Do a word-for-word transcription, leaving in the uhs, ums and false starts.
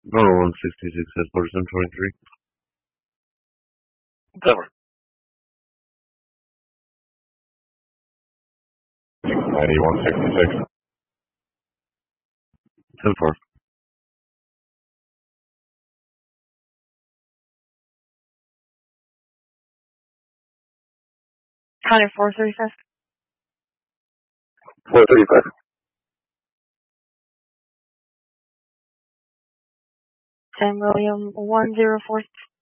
Number one sixty-six at forty-seven twenty-three. Cover. ninety-one sixty-six. ten four. County four thirty-five. four thirty-five. ten William one zero four